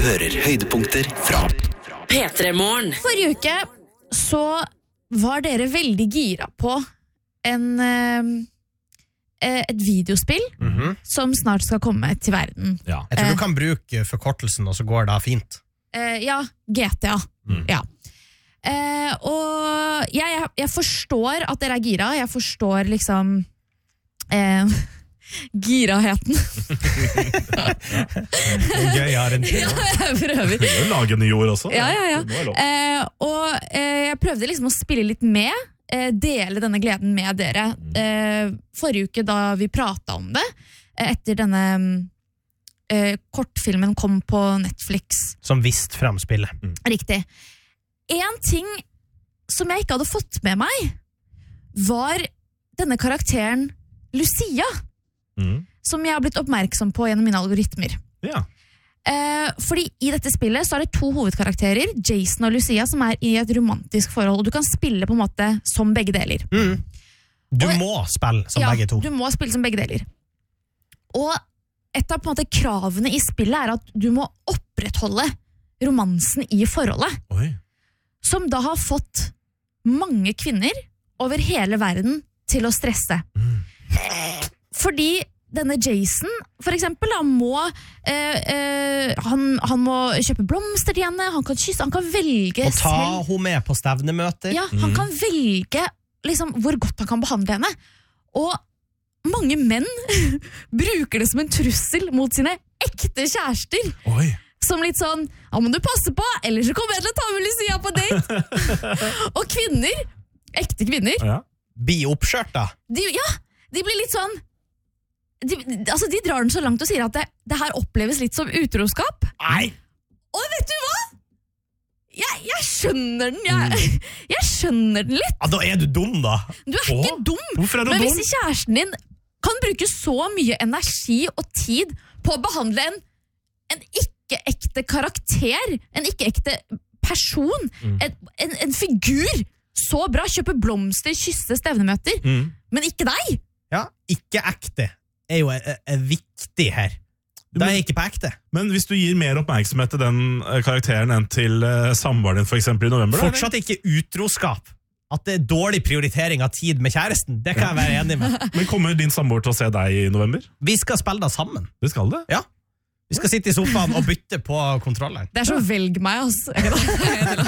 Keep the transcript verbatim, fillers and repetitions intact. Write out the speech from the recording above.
hører høydepunkter fra P tre Morgen. Forrige uke så var dere veldig gira på en, eh, et videospill Mhm. som snart skal komme til verden. Ja. Jeg tror Eh. du kan bruke forkortelsen, og så går det fint. Eh, ja, G T A. Mm. Ja. Eh, og jeg, jeg, jeg forstår at dere er gira. Jeg forstår liksom eh, giraheten. Gøy, jeg har en til. Ja, jeg prøver. Du kan lage nye ord også. Ja, ja, ja. Det må være lov. Eh, og eh, jeg prøvde liksom å spille litt med, eh, dele denne gleden med dere. Eh, forrige uke da vi pratet om det, eh, etter denne eh, kortfilmen kom på Netflix. Som vist frem spillet. Riktig. En ting som jeg ikke hadde fått med meg, var denne karakteren Lucia, Mm. som jeg har blitt oppmerksom på gjennom mine algoritmer. Ja. Eh, fordi i dette spillet så er det to hovedkarakterer, Jason og Lucia, som er i et romantisk forhold, og du kan spille på en måte som begge deler. Mm. Du Og- må spille som ja, begge to. du må spille som begge deler. Og et av på en måte kravene i spillet er at du må opprettholde romansen i forholdet, Oi. som da har fått mange kvinner over hele verden til å stresse. Mm. Fordi denne Jason, for eksempel, han må, eh, eh, han, han må kjøpe blomster til henne, han kan kysse, han kan velge Og ta selv. henne med på stevnemøter. Ja, han kan velge liksom, hvor godt han kan behandle henne. Og mange menn bruker det som en trussel mot sine ekte kjærester. Oi. Som litt sånn, ja, må du passe på, ellers så kommer jeg til å ta med Lucia på date. Og kvinner, ekte kvinner, Ja. Bi oppskjørt, da. de, ja, de blir litt sånn, de, altså de drar den så langt og sier at det, det her oppleves litt som utroskap. Nei! Og vet du hva? Jeg, jeg skjønner den, jeg, jeg skjønner den litt. Ja, da er du dum, da. Du er ikke Åh, dum, hvorfor er du men dum? hvis kjæresten din kan bruke så mye energi og tid på å behandle en, en ikke-ekte karakter, en ikke-ekte person, Mm. en, en, en figur, så bra, kjøpe blomster, kysse stevnemøter, Mm. men ikke deg. Ja, ikke ekte er jo er, er viktig her. Det er ikke på ekte. Men hvis du gir mer oppmerksomhet til den eh, karakteren enn til uh, samboeren din for eksempel i november, da, eller? Fortsatt ikke utroskap. At det er dårlig prioritering av tid med kjæresten, det kan jeg være enig med. Men kommer din samboer til å se deg i november? Vi skal spille da sammen. Det skal det. Ja. Vi skal sitte i sofaen og bytte på kontrolleren. Det er så velg meg, altså.